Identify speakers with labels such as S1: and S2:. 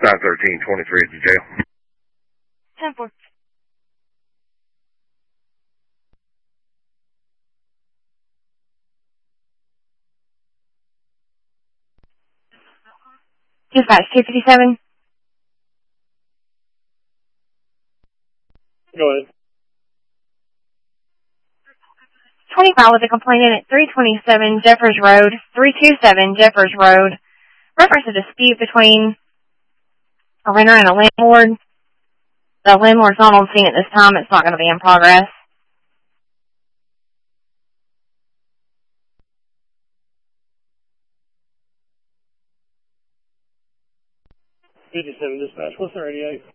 S1: 913-23 at the jail.
S2: 10-4. Dispatch 257.
S3: Go ahead.
S2: 25 with a complainant at 327 Jeffers Road, 327 Jeffers Road. Reference a dispute between a renter and a landlord. The landlord's not on scene at this time. It's not going to be in progress.
S3: Dispatch, what's the 88?